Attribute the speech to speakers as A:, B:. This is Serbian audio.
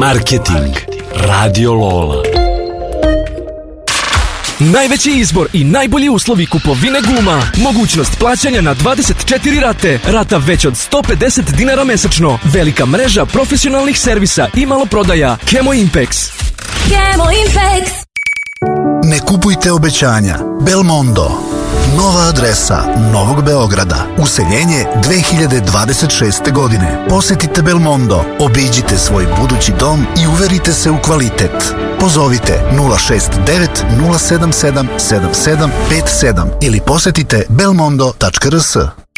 A: Marketing Radio Lola.
B: Najveći izbor i najbolji uslovi kupovine guma. Mogućnost plaćanja na 24 rate. Rata već od 150 dinara mesečno. Velika mreža profesionalnih servisa i maloprodaja. Chemo Impex.
C: Chemo Impex.
D: Ne kupujte obećanja. Belmondo. Nova adresa Novog Beograda. Useljenje 2026. godine. Posetite Belmondo, obiđite svoj budući dom i uverite se u kvalitet. Pozovite 069 077 7757 ili posetite belmondo.rs.